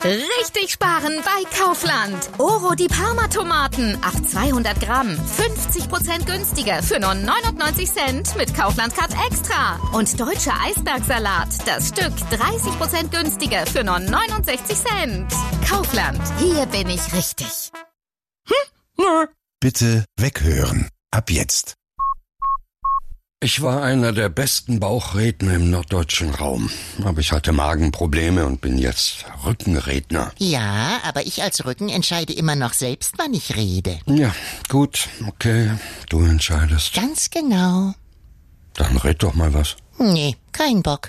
Richtig sparen bei Kaufland. Oro die Parma-Tomaten auf 200 Gramm. 50% günstiger für nur 99 Cent mit Kaufland Card Extra. Und deutscher Eisbergsalat. Das Stück 30% günstiger für nur 69 Cent. Kaufland. Hier bin ich richtig. Bitte weghören. Ab jetzt. Ich war einer der besten Bauchredner im norddeutschen Raum. Aber ich hatte Magenprobleme und bin jetzt Rückenredner. Ja, aber ich als Rücken entscheide immer noch selbst, wann ich rede. Ja, gut, okay, du entscheidest. Ganz genau. Dann red doch mal was. Nee, kein Bock.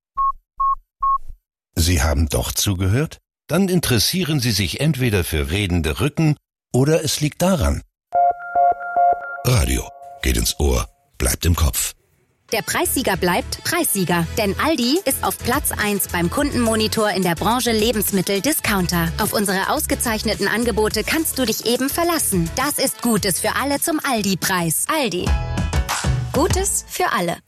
Sie haben doch zugehört? Dann interessieren Sie sich entweder für redende Rücken oder es liegt daran. Radio geht ins Ohr, bleibt im Kopf. Der Preissieger bleibt Preissieger, denn Aldi ist auf Platz 1 beim Kundenmonitor in der Branche Lebensmittel-Discounter. Auf unsere ausgezeichneten Angebote kannst du dich eben verlassen. Das ist Gutes für alle zum Aldi-Preis. Aldi. Gutes für alle.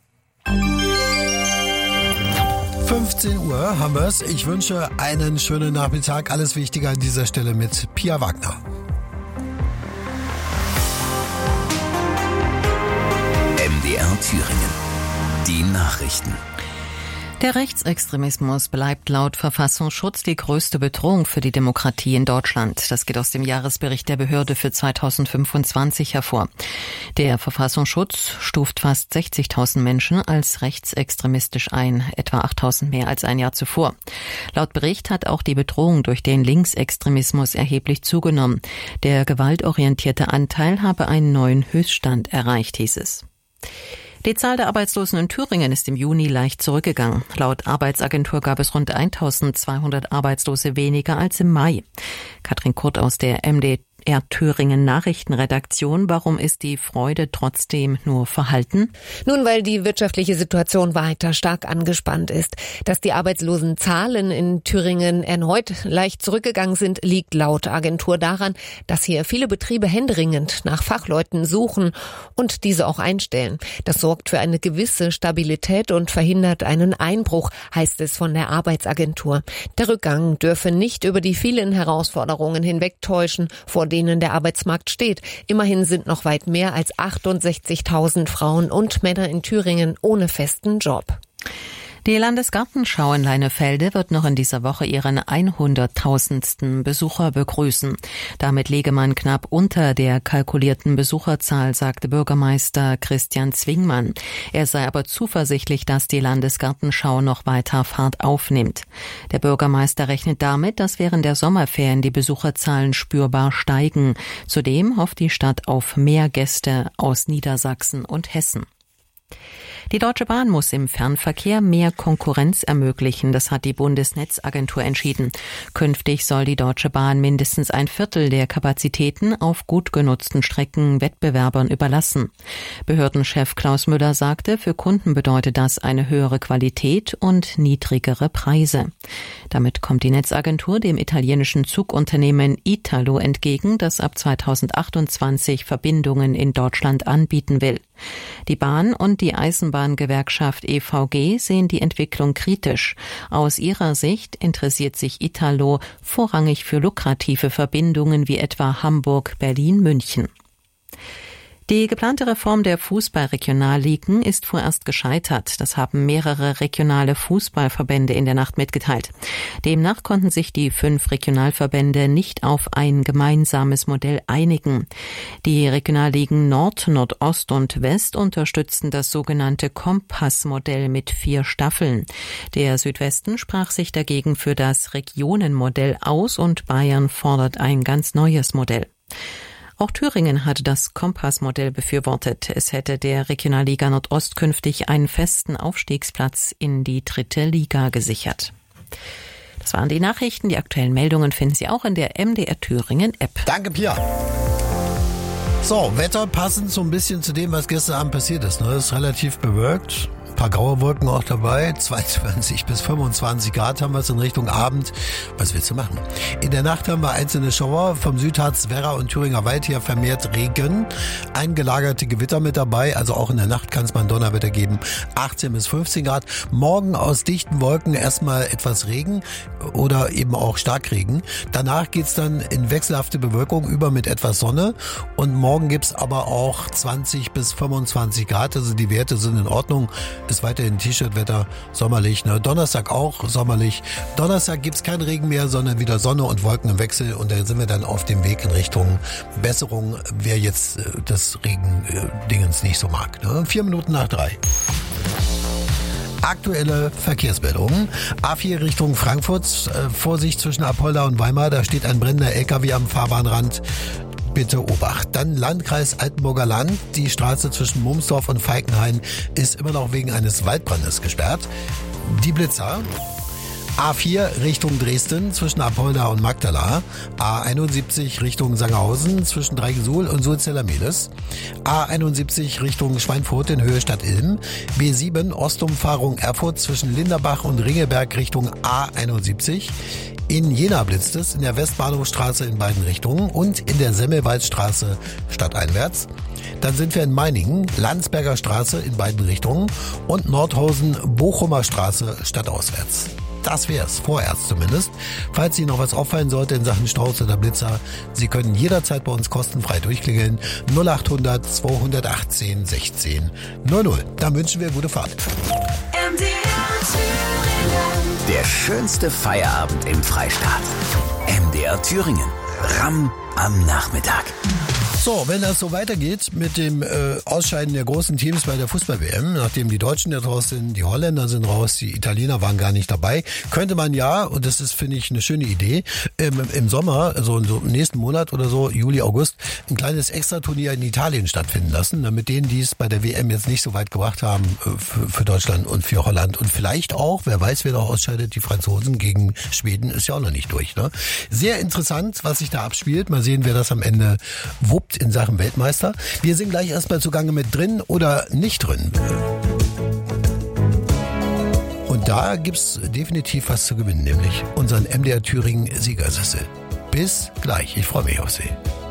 15 Uhr haben wir's. Ich wünsche einen schönen Nachmittag. Alles Wichtige an dieser Stelle mit Pia Wagner. MDR Thüringen. Die Nachrichten. Der Rechtsextremismus bleibt laut Verfassungsschutz die größte Bedrohung für die Demokratie in Deutschland. Das geht aus dem Jahresbericht der Behörde für 2025 hervor. Der Verfassungsschutz stuft fast 60.000 Menschen als rechtsextremistisch ein, etwa 8.000 mehr als ein Jahr zuvor. Laut Bericht hat auch die Bedrohung durch den Linksextremismus erheblich zugenommen. Der gewaltorientierte Anteil habe einen neuen Höchststand erreicht, hieß es. Die Zahl der Arbeitslosen in Thüringen ist im Juni leicht zurückgegangen. Laut Arbeitsagentur gab es rund 1.200 Arbeitslose weniger als im Mai. Katrin Kurt aus der MDR Thüringen Nachrichtenredaktion. Warum ist die Freude trotzdem nur verhalten? Nun, weil die wirtschaftliche Situation weiter stark angespannt ist. Dass die Arbeitslosenzahlen in Thüringen erneut leicht zurückgegangen sind, liegt laut Agentur daran, dass hier viele Betriebe händeringend nach Fachleuten suchen und diese auch einstellen. Das sorgt für eine gewisse Stabilität und verhindert einen Einbruch, heißt es von der Arbeitsagentur. Der Rückgang dürfe nicht über die vielen Herausforderungen hinwegtäuschen, vor denen der Arbeitsmarkt steht. Immerhin sind noch weit mehr als 68.000 Frauen und Männer in Thüringen ohne festen Job. Die Landesgartenschau in Leinefelde wird noch in dieser Woche ihren 100.000. Besucher begrüßen. Damit liege man knapp unter der kalkulierten Besucherzahl, sagte Bürgermeister Christian Zwingmann. Er sei aber zuversichtlich, dass die Landesgartenschau noch weiter Fahrt aufnimmt. Der Bürgermeister rechnet damit, dass während der Sommerferien die Besucherzahlen spürbar steigen. Zudem hofft die Stadt auf mehr Gäste aus Niedersachsen und Hessen. Die Deutsche Bahn muss im Fernverkehr mehr Konkurrenz ermöglichen. Das hat die Bundesnetzagentur entschieden. Künftig soll die Deutsche Bahn mindestens ein Viertel der Kapazitäten auf gut genutzten Strecken Wettbewerbern überlassen. Behördenchef Klaus Müller sagte, für Kunden bedeutet das eine höhere Qualität und niedrigere Preise. Damit kommt die Netzagentur dem italienischen Zugunternehmen Italo entgegen, das ab 2028 Verbindungen in Deutschland anbieten will. Die Bahn und die Eisenbahngewerkschaft EVG sehen die Entwicklung kritisch. Aus ihrer Sicht interessiert sich Italo vorrangig für lukrative Verbindungen wie etwa Hamburg, Berlin, München. Die geplante Reform der Fußball-Regionalligen ist vorerst gescheitert. Das haben mehrere regionale Fußballverbände in der Nacht mitgeteilt. Demnach konnten sich die 5 Regionalverbände nicht auf ein gemeinsames Modell einigen. Die Regionalligen Nord, Nordost und West unterstützten das sogenannte Kompassmodell mit 4 Staffeln. Der Südwesten sprach sich dagegen für das Regionenmodell aus und Bayern fordert ein ganz neues Modell. Auch Thüringen hat das Kompassmodell befürwortet. Es hätte der Regionalliga Nordost künftig einen festen Aufstiegsplatz in die 3. Liga gesichert. Das waren die Nachrichten. Die aktuellen Meldungen finden Sie auch in der MDR Thüringen App. Danke, Pia. So, Wetter passend so ein bisschen zu dem, was gestern Abend passiert ist. Es ist relativ bewölkt. paar graue Wolken auch dabei. 22 bis 25 Grad haben wir es in Richtung Abend. Was willst du machen? In der Nacht haben wir einzelne Schauer. Vom Südharz, Werra und Thüringer Wald her vermehrt Regen. Eingelagerte Gewitter mit dabei. Also auch in der Nacht kann es mal ein Donnerwetter geben. 18 bis 15 Grad. Morgen aus dichten Wolken erstmal etwas Regen oder eben auch Starkregen. Danach geht's dann in wechselhafte Bewölkung über mit etwas Sonne. Und morgen gibt's aber auch 20 bis 25 Grad. Also die Werte sind in Ordnung. Ist weiterhin T-Shirt-Wetter, sommerlich. Ne? Donnerstag auch sommerlich. Donnerstag gibt's keinen Regen mehr, sondern wieder Sonne und Wolken im Wechsel. Und da sind wir dann auf dem Weg in Richtung Besserung, wer jetzt das Regen-Dingens nicht so mag. Ne? 4 Minuten nach 3. Aktuelle Verkehrsmeldungen. A4 Richtung Frankfurt. Vorsicht zwischen Apolda und Weimar. Da steht ein brennender LKW am Fahrbahnrand. Bitte Obacht. Dann Landkreis Altenburger Land. Die Straße zwischen Mumsdorf und Falkenhain ist immer noch wegen eines Waldbrandes gesperrt. Die Blitzer. A4 Richtung Dresden zwischen Apolda und Magdala. A71 Richtung Sangerhausen zwischen Dreigesuhl und Sulzeller-Mehlis. A71 Richtung Schweinfurt in Höhe Stadt Ilm. B7 Ostumfahrung Erfurt zwischen Linderbach und Ringelberg Richtung A71. In Jena blitzt es in der Westbahnhofstraße in beiden Richtungen und in der Semmelwaldstraße stadteinwärts. Dann sind wir in Meiningen, Landsberger Straße in beiden Richtungen und Nordhausen, Bochumer Straße stadtauswärts. Das wär's, vorerst zumindest. Falls Ihnen noch was auffallen sollte in Sachen Staus oder Blitzer, Sie können jederzeit bei uns kostenfrei durchklingeln. 0800 218 16 00. Dann wünschen wir gute Fahrt. Der schönste Feierabend im Freistaat. MDR Thüringen. Ramm am Nachmittag. So, wenn das so weitergeht mit dem Ausscheiden der großen Teams bei der Fußball-WM, nachdem die Deutschen ja raus sind, die Holländer sind raus, die Italiener waren gar nicht dabei, könnte man ja, und das ist, finde ich, eine schöne Idee, im Sommer, also im nächsten Monat oder so, Juli, August, ein kleines Extraturnier in Italien stattfinden lassen, damit denen, die es bei der WM jetzt nicht so weit gebracht haben, für Deutschland und für Holland und vielleicht auch, wer weiß, wer da ausscheidet, die Franzosen gegen Schweden ist ja auch noch nicht durch. Ne? Sehr interessant, was sich da abspielt. Mal sehen, wer das am Ende wuppt in Sachen Weltmeister. Wir sind gleich erstmal zugange mit drin oder nicht drin. Und da gibt's definitiv was zu gewinnen, nämlich unseren MDR Thüringen Siegersessel. Bis gleich, ich freue mich auf Sie.